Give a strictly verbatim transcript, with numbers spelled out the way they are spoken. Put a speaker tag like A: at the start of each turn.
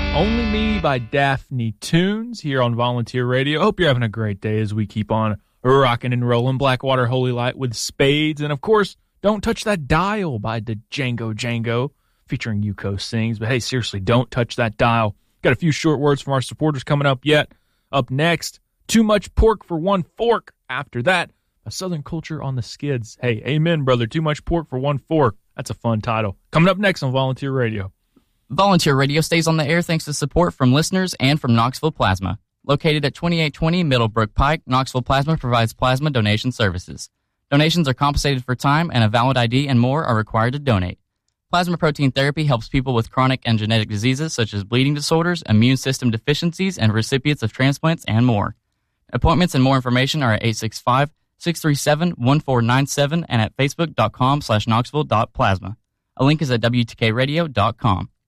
A: Only Me by Daphne Tunes here on Volunteer Radio. Hope you're having a great day as we keep on rocking and rolling. Blackwater Holy Light with Spades. And, of course, Don't Touch That Dial by the Django Django featuring Yuko Sings. But, hey, seriously, don't touch that dial. Got a few short words from our supporters coming up yet. Up next, Too Much Pork for One Fork. After that, A Southern Culture on the Skids. Hey, amen, brother. Too Much Pork for One Fork. That's a fun title. Coming up next on Volunteer Radio.
B: Volunteer Radio stays on the air thanks to support from listeners and from Knoxville Plasma. Located at twenty-eight twenty Middlebrook Pike, Knoxville Plasma provides plasma donation services. Donations are compensated for time, and a valid I D and more are required to donate. Plasma protein therapy helps people with chronic and genetic diseases such as bleeding disorders, immune system deficiencies, and recipients of transplants and more. Appointments and more information are at eight six five, six three seven, one four nine seven and at facebook.com slash knoxville.plasma. A link is at W T K radio dot com.